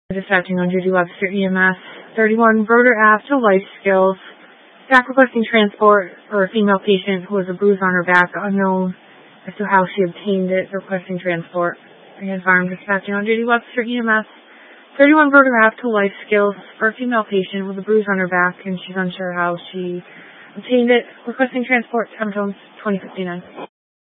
Dispatching on duty Webster EMS 31 Broder Ave to Life Skills. Back requesting transport for a female patient who has a bruise on her back, unknown as to how she obtained it, requesting transport. Again, farm dispatching on duty Webster EMS 31 Broder Ave to Life Skills for a female patient with a bruise on her back, and she's unsure how she obtained it, requesting transport. Time 20:59.